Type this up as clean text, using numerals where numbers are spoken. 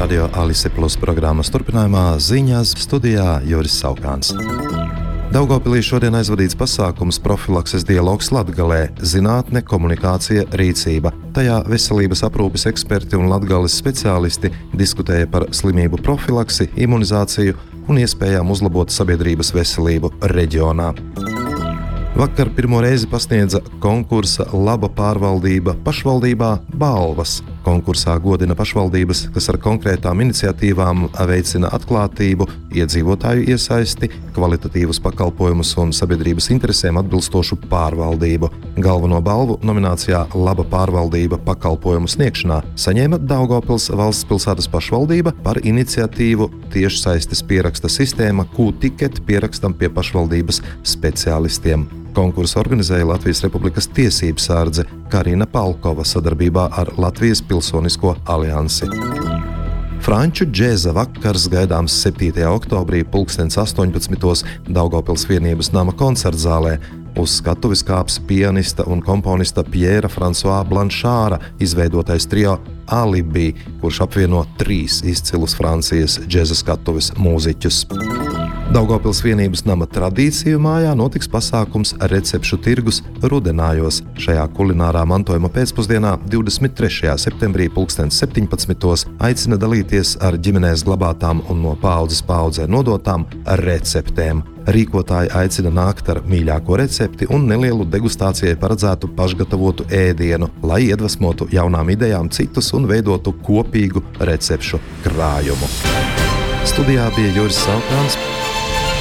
Radio Alise Plus programmas turpinājumā ziņās studijā Juris Saukāns. Daugavpilī šodien aizvadīts pasākums profilakses dialogs Latgalē – zinātne, komunikācija, rīcība. Tajā veselības aprūpes eksperti un Latgales speciālisti diskutēja par slimību profilaksi, imunizāciju un iespējām uzlabot sabiedrības veselību reģionā. Vakar pirmo reizi pasniedza konkursa Laba pārvaldība pašvaldībā balvas. Konkursā godina pašvaldības, kas ar konkrētām iniciatīvām veicina atklātību, iedzīvotāju iesaisti, kvalitatīvus pakalpojumus un sabiedrības interesēm atbilstošu pārvaldību. Galveno balvu nominācijā Laba pārvaldība pakalpojumu sniegšanā saņēma Daugavpils valsts pilsētas pašvaldība par iniciatīvu tiešsaistes pieraksta sistēma Q-ticket pierakstam pie pašvaldības speciālistiem. Konkursu organizēja Latvijas Republikas tiesības sārdze Karina Palkova sadarbībā ar Latvijas Pilsonisko aliansi. Franču džēza vakars gaidāms 7. oktobrī 18:00 Daugavpils vienības nama koncertzālē. Uz skatuves kāps pianista un komponista Pjēra Fransuā Blanšāra izveidotais trio Alibi, kurš apvieno 3 izcilus Francijas džēza skatuves mūziķus. Daugavpils vienības nama tradīciju mājā notiks pasākums Recepšu tirgus Rudenājos. Šajā kulinārā mantojuma pēcpusdienā 23. septembrī 17:00 aicina dalīties ar ģimenēs glabātām un no paaudzes paaudzē nodotām receptēm. Rīkotāji aicina nākt ar mīļāko recepti un nelielu degustācijai paredzētu pašgatavotu ēdienu, lai iedvesmotu jaunām idejām citus un veidotu kopīgu recepšu krājumu. Studijā bija Juris Saukāns.